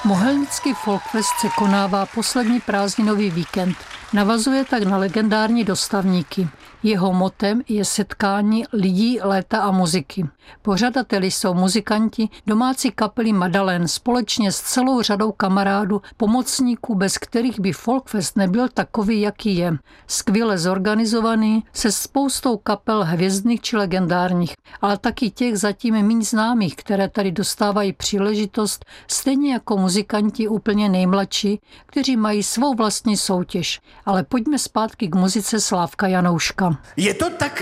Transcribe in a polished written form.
Mohelnický Folkfest se konává poslední prázdninový víkend. Navazuje tak na legendární dostavníky. Jeho motem je setkání lidí, léta a muziky. Pořadateli jsou muzikanti domácí kapely Madalen společně s celou řadou kamarádů, pomocníků, bez kterých by Folkfest nebyl takový, jaký je. Skvěle zorganizovaný, se spoustou kapel hvězdných či legendárních, ale taky těch zatím méně známých, které tady dostávají příležitost, stejně jako muzikanti úplně nejmladší, kteří mají svou vlastní soutěž. Ale pojďme zpátky k muzice Slávka Janouška. Je to tak